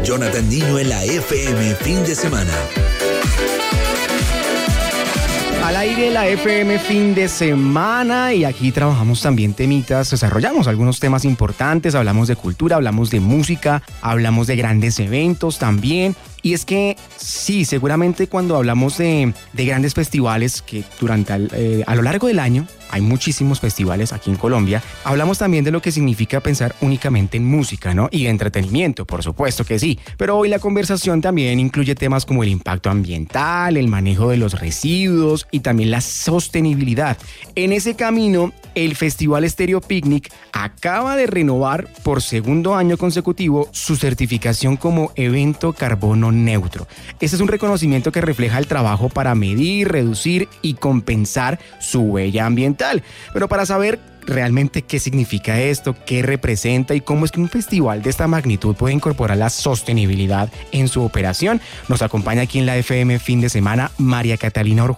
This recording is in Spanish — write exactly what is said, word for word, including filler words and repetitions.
Jonathan Niño en la F M Fin de Semana. Al aire la F M Fin de Semana, y aquí trabajamos también temitas, desarrollamos algunos temas importantes, hablamos de cultura, hablamos de música, hablamos de grandes eventos también. Y es que sí, seguramente cuando hablamos de, de grandes festivales que durante el, eh, a lo largo del año hay muchísimos festivales aquí en Colombia, hablamos también de lo que significa pensar únicamente en música, ¿no? Y de entretenimiento, por supuesto que sí. Pero hoy la conversación también incluye temas como el impacto ambiental, el manejo de los residuos y también la sostenibilidad. En ese camino, el Festival Estéreo Picnic acaba de renovar por segundo año consecutivo su certificación como evento carbono neutro. Este es un reconocimiento que refleja el trabajo para medir, reducir y compensar su huella ambiental. Pero para saber realmente qué significa esto, qué representa y cómo es que un festival de esta magnitud puede incorporar la sostenibilidad en su operación, nos acompaña aquí en la F M Fin de Semana María Catalina Orjuela.